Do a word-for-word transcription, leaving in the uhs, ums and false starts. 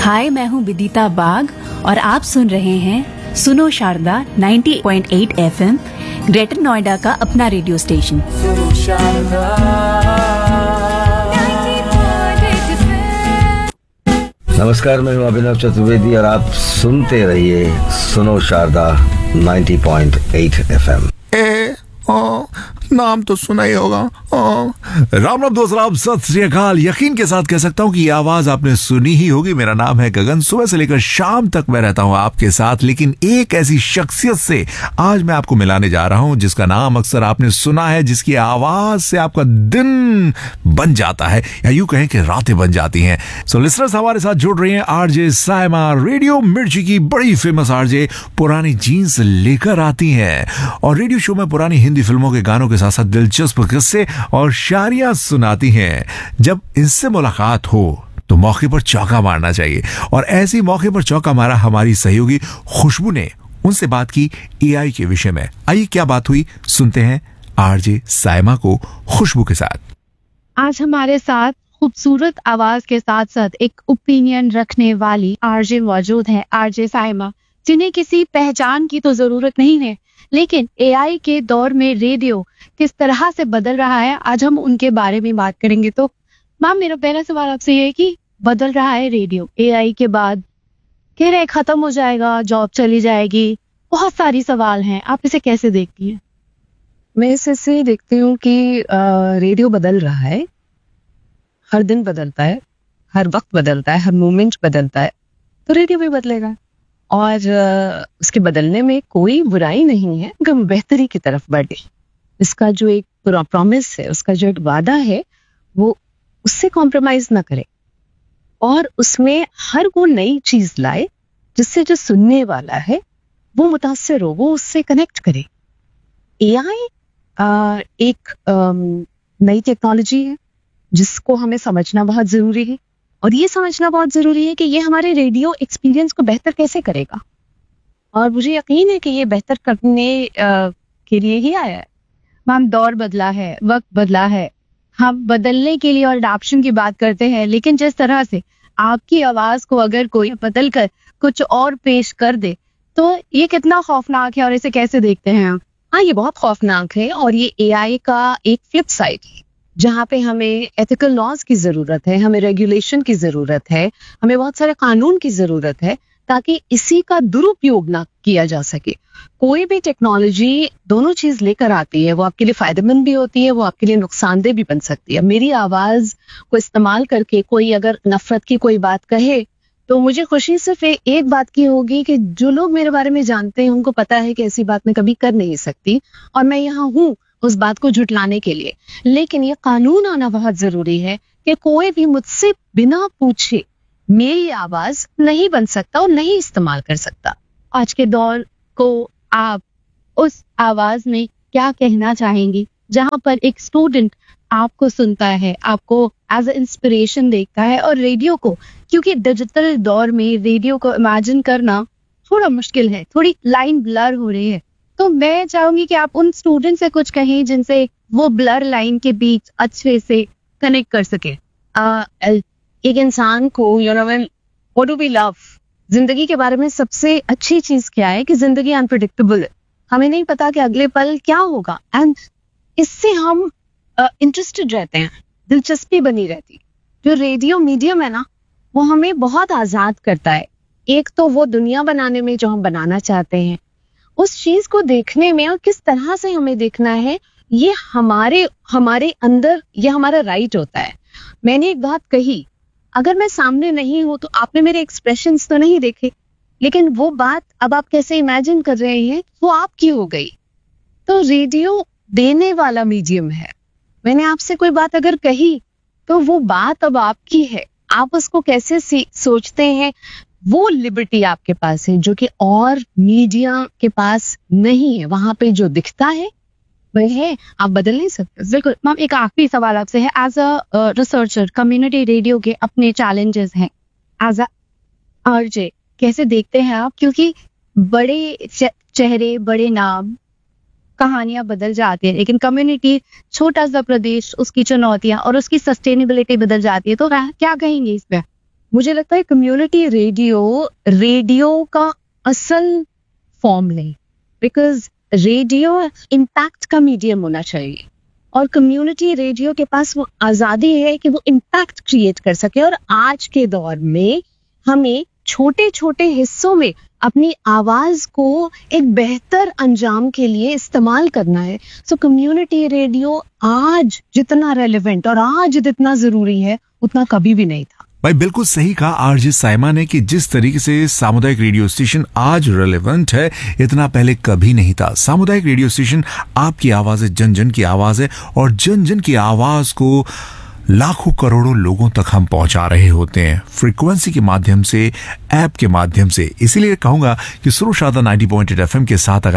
हाय, मैं हूँ विदिता बाग और आप सुन रहे हैं सुनो शारदा नब्बे पॉइंट आठ एफएम, ग्रेटर नोएडा का अपना रेडियो स्टेशन। सुनो शारदा नमस्कार, मैं हूँ अभिनव चतुर्वेदी और आप सुनते रहिए सुनो शारदा नब्बे पॉइंट आठ एफएम। ए ओ, नाम तो सुना ही होगा। ओ, राम राम दोस्त, राम सत श्री अकाल। यकीन के साथ कह सकता हूँ कि ये आवाज आपने सुनी ही होगी। मेरा नाम है गगन। सुबह से लेकर शाम तक मैं रहता हूँ आपके साथ, लेकिन एक ऐसी शख्सियत से आज मैं आपको मिलाने जा रहा हूँ जिसका नाम अक्सर आपने सुना है, जिसकी आवाज से आपका दिन बन जाता है या यूं कहें कि रातें बन जाती हैं। सो लिसनर्स, हमारे साथ जुड़ रही हैं आरजे साइमा, रेडियो मिर्ची की बड़ी फेमस आरजे। पुरानी जीन्स लेकर आती हैं और रेडियो शो में पुरानी हिंदी फिल्मों के गानों के साथ साथ दिलचस्प किस्से और शायरियां सुनाती हैं। जब इनसे मुलाकात हो तो मौके पर चौका मारना चाहिए, और ऐसी मौके पर चौका मारा हमारी सहयोगी खुशबू ने। उनसे बात की एआई के विषय में। आइए क्या बात हुई, सुनते हैं आरजे साइमा को खुशबू के साथ। आज हमारे साथ खूबसूरत आवाज के साथ साथ एक ओपिनियन रखने वाली आरजे मौजूद है, आरजे साइमा, जिन्हें किसी पहचान की तो जरूरत नहीं है, लेकिन एआई के दौर में रेडियो किस तरह से बदल रहा है, आज हम उनके बारे में बात करेंगे। तो मैम, मेरा पहला सवाल आपसे ये है कि बदल रहा है रेडियो एआई के बाद, कह रहे खत्म हो जाएगा, जॉब चली जाएगी, बहुत सारी सवाल हैं, आप इसे कैसे देखती हैं? मैं इसे ऐसे देखती हूँ कि रेडियो बदल रहा है, हर दिन बदलता है, हर वक्त बदलता है, हर मोमेंट बदलता है, तो रेडियो भी बदलेगा। और उसके बदलने में कोई बुराई नहीं है, अगर बेहतरी की तरफ बढ़े। इसका जो एक प्रॉमिस है, उसका जो एक वादा है, वो उससे कॉम्प्रोमाइज ना करे और उसमें हर वो नई चीज लाए जिससे जो सुनने वाला है वो मुतासिर हो, वो उससे कनेक्ट करे। एआई एक नई टेक्नोलॉजी है जिसको हमें समझना बहुत जरूरी है, और ये समझना बहुत जरूरी है कि ये हमारे रेडियो एक्सपीरियंस को बेहतर कैसे करेगा। और मुझे यकीन है कि ये बेहतर करने आ, के लिए ही आया है। मैम, दौर बदला है, वक्त बदला है, हम बदलने के लिए और अडॉप्शन की बात करते हैं, लेकिन जिस तरह से आपकी आवाज को अगर कोई बदल कर कुछ और पेश कर दे तो ये कितना खौफनाक है, और इसे कैसे देखते हैं आप? हाँ, ये बहुत खौफनाक है, और ये एआई का एक फ्लिप साइड है जहाँ पे हमें एथिकल लॉज की जरूरत है, हमें रेगुलेशन की जरूरत है, हमें बहुत सारे कानून की जरूरत है, ताकि इसी का दुरुपयोग ना किया जा सके। कोई भी टेक्नोलॉजी दोनों चीज लेकर आती है, वो आपके लिए फायदेमंद भी होती है, वो आपके लिए नुकसानदेह भी बन सकती है। मेरी आवाज को इस्तेमाल करके कोई अगर नफरत की कोई बात कहे तो मुझे खुशी सिर्फ एक बात की होगी कि जो लोग मेरे बारे में जानते हैं उनको पता है कि ऐसी बात मैं कभी कर नहीं सकती, और मैं यहाँ हूँ उस बात को झुटलाने के लिए। लेकिन ये कानून आना बहुत जरूरी है कि कोई भी मुझसे बिना पूछे मेरी आवाज नहीं बन सकता और नहीं इस्तेमाल कर सकता। आज के दौर को आप उस आवाज में क्या कहना चाहेंगी जहां पर एक स्टूडेंट आपको सुनता है, आपको एज अ इंस्पिरेशन देखता है, और रेडियो को, क्योंकि डिजिटल दौर में रेडियो को इमेजिन करना थोड़ा मुश्किल है, थोड़ी लाइन ब्लर हो रही है, तो मैं चाहूंगी कि आप उन स्टूडेंट से कुछ कहें जिनसे वो ब्लर लाइन के बीच अच्छे से कनेक्ट कर सके। uh, एक इंसान को, you know, what do we love, जिंदगी के बारे में सबसे अच्छी चीज क्या है कि जिंदगी अनप्रेडिक्टेबल है, हमें नहीं पता कि अगले पल क्या होगा, एंड इससे हम इंटरेस्टेड uh, रहते हैं, दिलचस्पी बनी रहती। जो रेडियो मीडियम है ना, वो हमें बहुत आजाद करता है, एक तो वो दुनिया बनाने में जो हम बनाना चाहते हैं, उस चीज को देखने में, और किस तरह से हमें देखना है, ये हमारे हमारे अंदर, ये हमारा राइट होता है। मैंने एक बात कही, अगर मैं सामने नहीं हूं तो आपने मेरे एक्सप्रेशंस तो नहीं देखे, लेकिन वो बात अब आप कैसे इमेजिन कर रहे हैं वो आपकी हो गई। तो रेडियो देने वाला मीडियम है। मैंने आपसे कोई बात अगर कही तो वो बात अब आपकी है, आप उसको कैसे सोचते हैं, वो लिबर्टी आपके पास है जो कि और मीडिया के पास नहीं है। वहां पे जो दिखता है वह है, आप बदल नहीं सकते। बिल्कुल मैम, एक आखिरी सवाल आपसे है, as a researcher community radio के अपने चैलेंजेस हैं, एज अ आरजे कैसे देखते हैं आप? क्योंकि बड़े चेहरे, बड़े नाम, कहानियां बदल जाती है, लेकिन कम्युनिटी, छोटा सा प्रदेश, उसकी चुनौतियां और उसकी सस्टेनेबिलिटी बदल जाती है, तो क्या कहेंगे इस पे? मुझे लगता है कम्युनिटी रेडियो रेडियो का असल फॉर्म नहीं, बिकॉज रेडियो इम्पैक्ट का मीडियम होना चाहिए और कम्युनिटी रेडियो के पास वो आजादी है कि वो इम्पैक्ट क्रिएट कर सके। और आज के दौर में हमें छोटे छोटे हिस्सों में अपनी आवाज को एक बेहतर अंजाम के लिए इस्तेमाल करना है। सो कम्युनिटी रेडियो आज जितना रेलेवेंट और आज जितना जरूरी है उतना कभी भी नहीं था। भाई बिल्कुल सही कहा आरजे साइमा ने कि जिस तरीके से सामुदायिक रेडियो स्टेशन आज रेलेवेंट है इतना पहले कभी नहीं था। सामुदायिक रेडियो स्टेशन आपकी आवाज है, जन जन की आवाज है और जन जन की आवाज को लाखों करोड़ों लोगों तक हम पहुंचा रहे होते हैं फ्रीक्वेंसी के माध्यम से, ऐप के माध्यम से। इसीलिए कहूंगा कि सुनो Sharda ninety point eight FM के साथ अगर